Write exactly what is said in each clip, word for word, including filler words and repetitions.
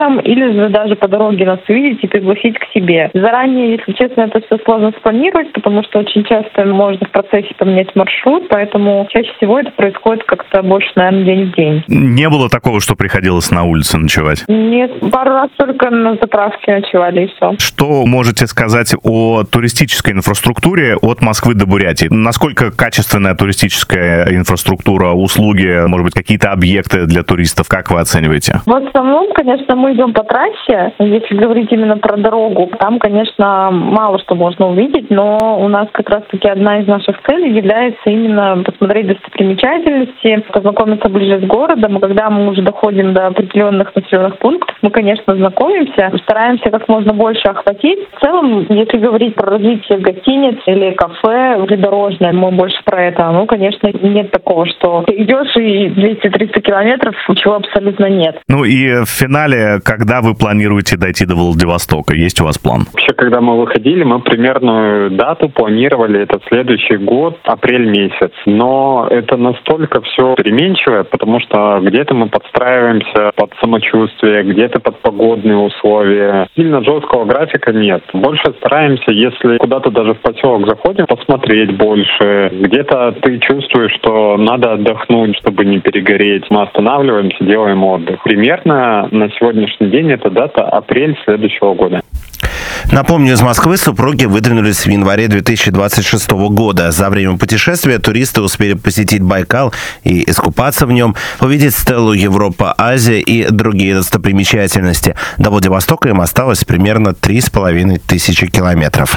или же даже по дороге нас увидеть и пригласить к себе. Заранее, если честно, это все сложно спланировать, потому что очень часто можно в процессе поменять маршрут, поэтому чаще всего это происходит как-то больше, наверное, день в день. Не было такого, что приходилось на улице ночевать? Нет, пару раз только на заправке ночевали, и все. Что можете сказать о туристической инфраструктуре от Москвы до Бурятии? Насколько качественная туристическая инфраструктура, услуги, может быть, какие-то объекты для туристов? Как вы оцениваете? В основном, конечно, мы идем по трассе. Если говорить именно про дорогу, там, конечно, мало что можно увидеть, но у нас как раз-таки одна из наших целей является именно посмотреть достопримечательности, познакомиться ближе с городом. И когда мы уже доходим до определенных населенных пунктов, мы, конечно, знакомимся, стараемся как можно больше охватить. В целом, если говорить про развитие гостиниц или кафе придорожное, мы больше про это. Ну, конечно, нет такого, что ты идешь и двести-триста километров, ничего абсолютно нет. Ну и в финале, когда вы планируете дойти до Владивостока? Есть у вас план? Вообще, когда мы выходили, мы примерную дату планировали, это следующий год, апрель месяц. Но это настолько все переменчивое, потому что где-то мы подстраиваемся под самочувствие, где-то под погодные условия. Сильно жесткого графика нет. Больше стараемся, если куда-то даже в поселок заходим, посмотреть больше. Где-то ты чувствуешь, что надо отдохнуть, чтобы не перегореть. Мы останавливаемся, делаем отдых. Примерно на сегодняшний день это дата апрель следующего года. Напомню, из Москвы супруги выдвинулись в январе две тысячи двадцать шестого года. За время путешествия туристы успели посетить Байкал и искупаться в нем, увидеть стелу Европа-Азия и другие достопримечательности. До Владивостока им осталось примерно три с половиной тысячи километров.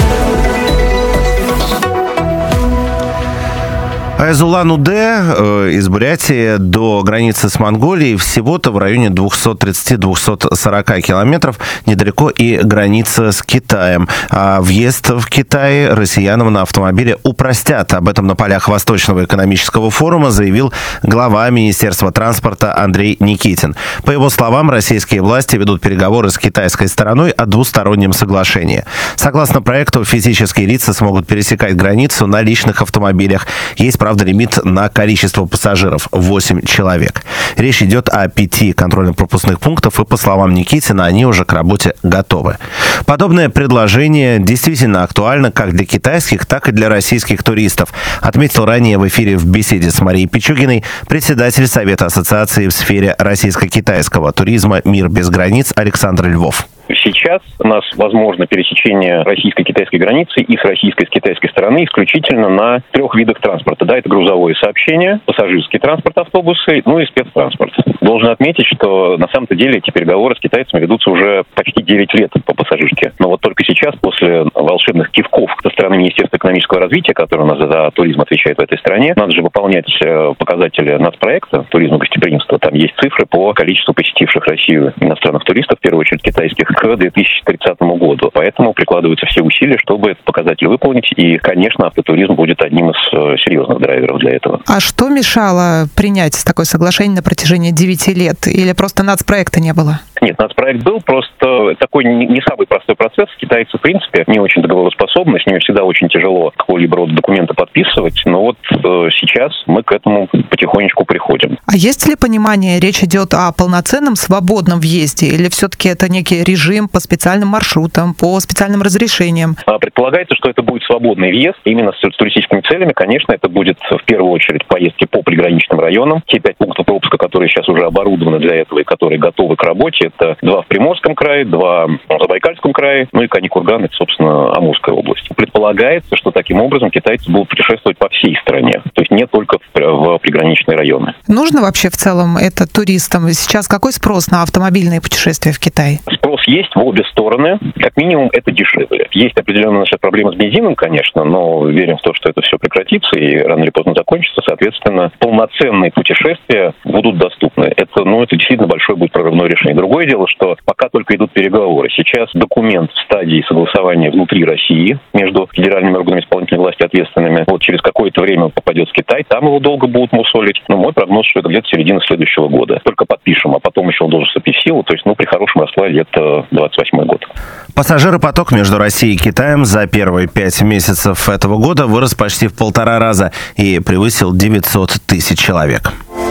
А из Улан-Удэ, э, из Бурятии до границы с Монголией всего-то в районе двести тридцать - двести сорок километров, недалеко и граница с Китаем. А въезд в Китай россиянам на автомобиле упростят. Об этом на полях Восточного экономического форума заявил глава Министерства транспорта Андрей Никитин. По его словам, российские власти ведут переговоры с китайской стороной о двустороннем соглашении. Согласно проекту, физические лица смогут пересекать границу на личных автомобилях. Есть, правда, лимит на количество пассажиров – восемь человек. Речь идет о пяти контрольно-пропускных пунктах, и, по словам Никитина, они уже к работе готовы. Подобное предложение действительно актуально как для китайских, так и для российских туристов, отметил ранее в эфире в беседе с Марией Пичугиной председатель Совета ассоциации в сфере российско-китайского туризма «Мир без границ» Александр Львов. Сейчас у нас возможно пересечение российско-китайской границы и с российской, и с китайской стороны исключительно на трех видах транспорта. Да, это грузовое сообщение, пассажирский транспорт, автобусы, ну и спецтранспорт. Должен отметить, что на самом-то деле эти переговоры с китайцами ведутся уже почти девять лет по пассажирке. Но вот только сейчас, после волшебных кивков со стороны Министерства экономического развития, которое у нас за туризм отвечает в этой стране, надо же выполнять показатели нацпроекта туризма гостеприимства. Там есть цифры по количеству посетивших Россию иностранных туристов, в первую очередь китайских, к две тысячи тридцатому году. Поэтому прикладываются все усилия, чтобы этот показатель выполнить. И, конечно, автотуризм будет одним из серьезных драйверов для этого. А что мешало принять такое соглашение на протяжении девяти лет? Или просто нацпроекта не было? Нет, нацпроект был, просто такой не самый простой процесс. Китайцы, в принципе, не очень договороспособны, с ними всегда очень тяжело какого-либо рода документы подписывать. Но вот э, сейчас мы к этому потихонечку приходим. А есть ли понимание, речь идет о полноценном свободном въезде? Или все-таки это некий режим по специальным маршрутам, по специальным разрешениям? Предполагается, что это будет свободный въезд. Именно с туристическими целями, конечно, это будет в первую очередь поездки по приграничным районам. Те пять пунктов пропуска, которые сейчас уже оборудованы для этого и которые готовы к работе, это два в Приморском крае, два в Забайкальском крае, ну и Кани-Курган, это, собственно, Амурская область. Предполагается, что таким образом китайцы будут путешествовать по всей стране, то есть не только в, в приграничные районы. Нужно вообще в целом это туристам? Сейчас какой спрос на автомобильные путешествия в Китай? Спрос есть в обе стороны. Как минимум, это дешевле. Есть определенные наши проблемы с бензином, конечно, но верим в то, что это все прекратится и рано или поздно закончится. Соответственно, полноценные путешествия будут доступны. Это, ну, это действительно большое будет прорывное решение. Другое дело, что пока только идут переговоры. Сейчас документ в стадии согласования внутри России между федеральными органами исполнительной власти ответственными. Вот через какое-то время он попадет в Китай, там его долго будут мусолить. Но мой прогноз, что это где-то середина следующего года. Только подпишем, а потом еще он должен вступить в силу. То есть, ну, при хорошем раскладе это двадцать восьмой год. Пассажиропоток между Россией и Китаем за первые пять месяцев этого года вырос почти в полтора раза и превысил девятьсот тысяч человек.